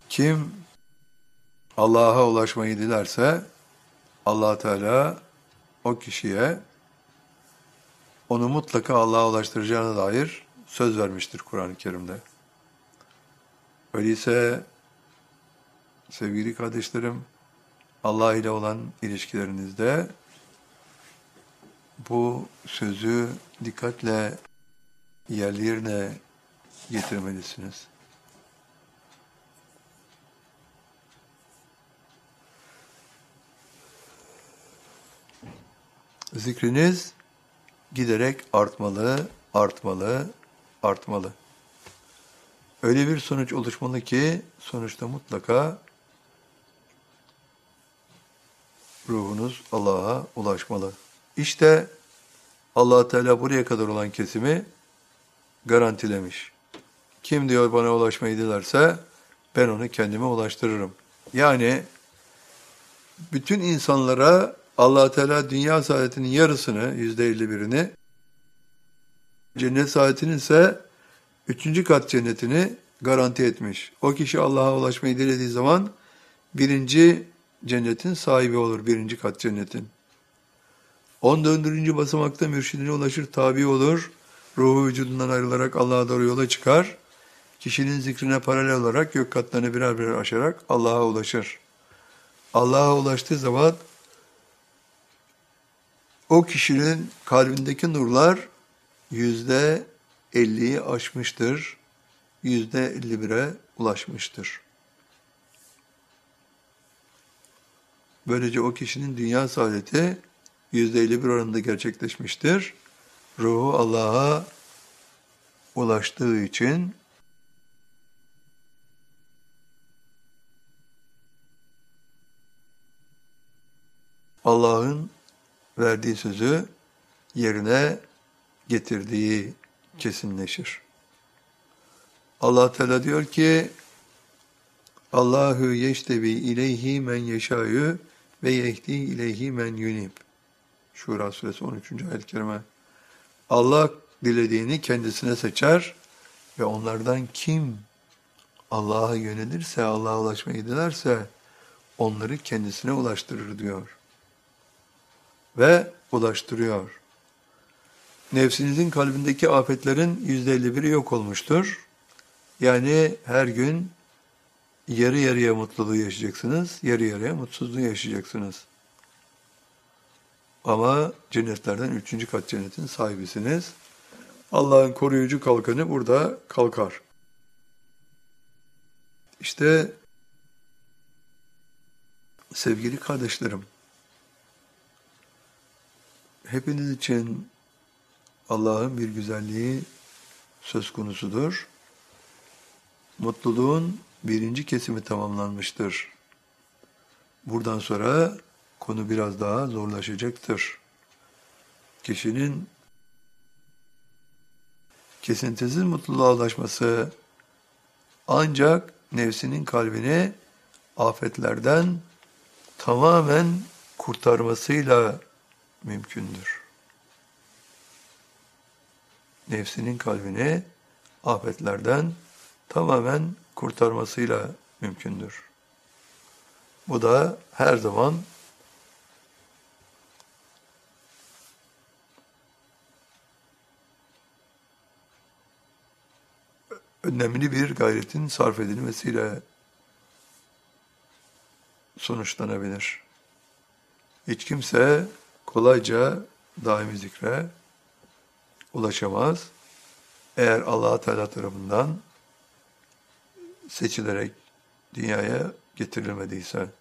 Kim Allah'a ulaşmayı dilerse Allah Teala o kişiye onu mutlaka Allah'a ulaştıracağına dair söz vermiştir Kur'an-ı Kerim'de. Öyleyse sevgili kardeşlerim, Allah ile olan ilişkilerinizde bu sözü dikkatle yerine getirmelisiniz. Zikriniz giderek artmalı, artmalı. Öyle bir sonuç oluşmalı ki sonuçta mutlaka ruhunuz Allah'a ulaşmalı. İşte Allah Teala buraya kadar olan kesimi garantilemiş. Kim diyor bana ulaşmayı dilerse ben onu kendime ulaştırırım. Yani bütün insanlara Allah Teala dünya saadetinin yarısını, %51'ini, cennet saadetinin ise 3. kat cennetini garanti etmiş. O kişi Allah'a ulaşmayı dilediği zaman 1. cennetin sahibi olur, 1. kat cennetin. 14. basamakta mürşidine ulaşır, tabi olur, ruhu vücudundan ayrılarak Allah'a doğru yola çıkar. Kişinin zikrine paralel olarak gök katlarını birer birer aşarak Allah'a ulaşır. Allah'a ulaştığı zaman o kişinin kalbindeki nurlar %50'yi aşmıştır, %51'e ulaşmıştır. Böylece o kişinin dünya saadeti %51 oranında gerçekleşmiştir. Ruhu Allah'a ulaştığı için Allah'ın verdiği sözü yerine getirdiği kesinleşir. Allah Teala diyor ki Allahu yeştebi ileyhi men yeşâ'yu ve yehdi ileyhi men yunib. Şura suresi 13. ayet-i kerime. Allah dilediğini kendisine seçer ve onlardan kim Allah'a yönelirse, Allah'a ulaşmayı dilerse onları kendisine ulaştırır diyor. Ve ulaştırıyor. Nefsinizin kalbindeki afetlerin %51'i yok olmuştur. Yani her gün yarı yarıya mutluluğu yaşayacaksınız, yarı yarıya mutsuzluğu yaşayacaksınız. Ama cennetlerden 3. kat cennetin sahibisiniz. Allah'ın koruyucu kalkanı burada kalkar. İşte sevgili kardeşlerim, hepiniz için Allah'ın bir güzelliği söz konusudur. Mutluluğun 1. kesimi tamamlanmıştır. Buradan sonra konu biraz daha zorlaşacaktır. Kişinin kesintisiz mutluluğa ulaşması ancak nefsinin kalbini afetlerden tamamen kurtarmasıyla mümkündür. Nefsinin kalbini afetlerden tamamen kurtarmasıyla mümkündür. Bu da her zaman önemli bir gayretin sarf edilmesiyle sonuçlanabilir. Hiç kimse kolayca daimi zikre ulaşamaz. Eğer Allah Teala tarafından seçilerek dünyaya getirilmediyse.